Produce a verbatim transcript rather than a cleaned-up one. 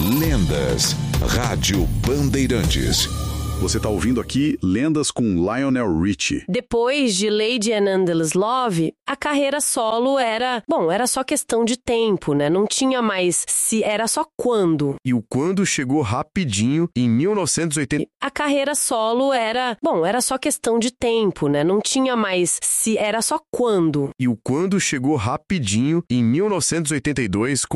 Lendas, Rádio Bandeirantes. Você está ouvindo aqui Lendas com Lionel Richie. Depois de Lady and Endless Love, a carreira solo era... Bom, era só questão de tempo, né? Não tinha mais se... Era só quando. E o quando chegou rapidinho em mil novecentos e oitenta... A carreira solo era... Bom, era só questão de tempo, né? Não tinha mais se... Era só quando. E o quando chegou rapidinho em mil novecentos e oitenta e dois com